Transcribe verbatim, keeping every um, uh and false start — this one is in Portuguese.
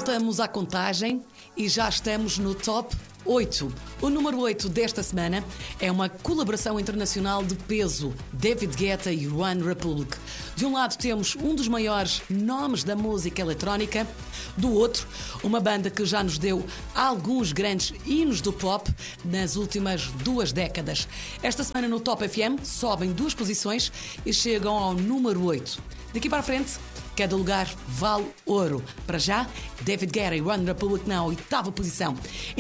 Voltamos à contagem e já estamos no top oito. O número oito desta semana é uma colaboração internacional de peso, David Guetta e One Republic. De um lado temos um dos maiores nomes da música eletrónica, do outro, uma banda que já nos deu alguns grandes hinos do pop nas últimas duas décadas. Esta semana no Top F M sobem duas posições e chegam ao número oito. Daqui para a frente, cada lugar vale ouro. Para já, David Guetta e One Republic na oitava posição.